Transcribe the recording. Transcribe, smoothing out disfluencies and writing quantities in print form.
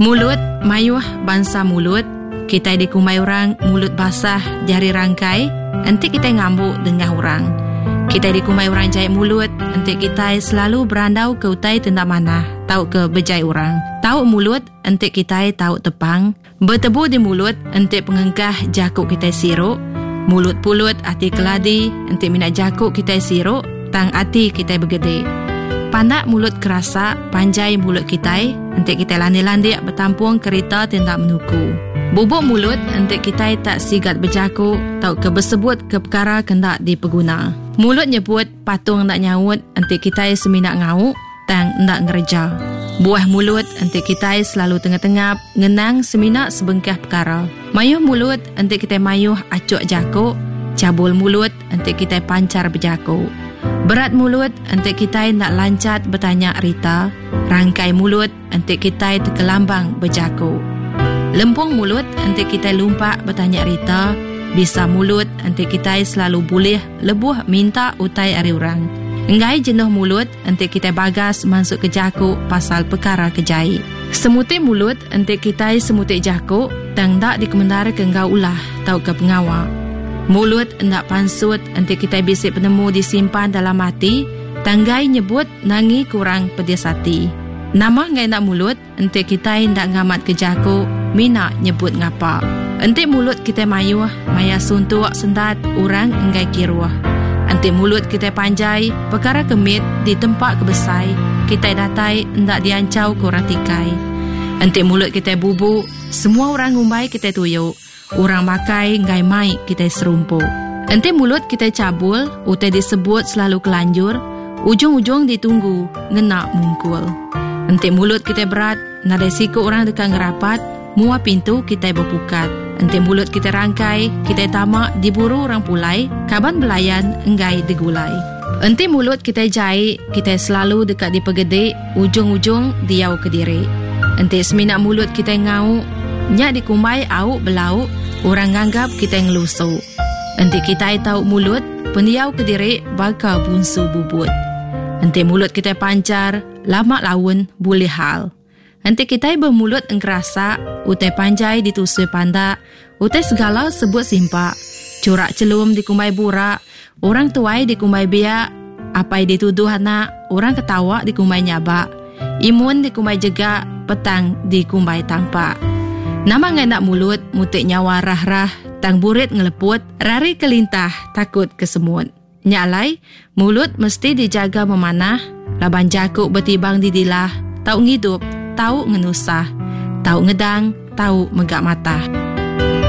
Mulut mayuh bangsa mulut. Kita dikumai orang mulut basah jari rangkai, nanti kita ngambuk dengan orang. Kita dikumai orang jahit mulut, nanti kita selalu berandau ke utai tenda mana, tahu ke bejai orang. Tahu mulut, nanti kita tahu tepang. Bertebu di mulut, nanti pengengkah jakuk kita siruk. Mulut pulut hati keladi, nanti minat jakuk kita siruk, tang hati kita bergede. Pandak mulut kerasa, panjai mulut kita, nanti kita landi-landi bertampung kereta tenda menuku. Bubuk mulut, nanti kita tak sigat berjakuk, tahu ke bersebut ke perkara kendak dipeguna. Mulut nyebut patung nak nyaut, nanti kita seminat ngauk, tang nak ngereja. Buah mulut, nanti kita selalu tengah-tengah, ngenang seminat sebengkah perkara. Mayuh mulut, nanti kita mayuh acuk jakuk. Cabul mulut, nanti kita pancar berjakuk. Berat mulut, nanti kita nak lancat bertanya rita. Rangkai mulut, nanti kita terkelambang berjakuk. Lempung mulut, nanti kita lumpak bertanya rita. Bisa mulut, nanti kita selalu boleh lebuh minta utai ari orang. Enggai jenuh mulut, nanti kita bagas masuk ke jakuk pasal perkara kejai. Semutik mulut, nanti kita semutik jakuk, tang tak dikemendara ke engkau ulah, tahu ke pengawal. Mulut nak pansut, nanti kita bisik penemu disimpan dalam hati, tanggai nyebut nangi kurang pedes hati. Nama ngai nak mulut, nanti kita nak ngamat ke jakuk, mina nyebut ngapa. Nanti mulut kita mayuh, maya suntuk sendat orang enggai kiruah. Nanti mulut kita panjai, perkara kemit di tempat kebesai, kita datai ndak diancau kurang tikai. Nanti mulut kita bubuk, semua orang ngumbai kita tuyuk. Orang makai ngai mai kita serumpuk. Nanti mulut kita cabul, utai disebut selalu kelanjur, ujung-ujung ditunggu, ngena mungkul. Nanti mulut kita berat, nada siku orang dekat ngerapat, mua pintu kita berpukat. Nanti mulut kita rangkai, kita tamak diburu orang pulai, kaban belayan enggai digulai. Nanti mulut kita jahit, kita selalu dekat dipegede, ujung-ujung diau ke diri. Nanti seminat mulut kita ngau, nyak dikumai au belau, orang nganggap kita ngelusuk. Nanti kita tahu mulut, pendiau ke diri bakal bunsu bubut. Nanti mulut kita pancar, lama lawan boleh hal. Nanti kita bermulut engkerasa, utai panjai ditusui pandak, utai segala sebut simpak. Curak celum dikumai burak, orang tuai dikumai biak, apai dituduh anak, orang ketawa dikumai nyabak. Imun dikumai jegak, petang dikumai tampak. Nama ngai nak mulut, mutik nyawa rah-rah, tang burit ngeleput, rari kelintah, takut kesemut. Nyalai, mulut mesti dijaga memanah, laban jakuk bertibang di dilah, tau ngidup, tau ngenusah, tau ngedang, tau megak mata.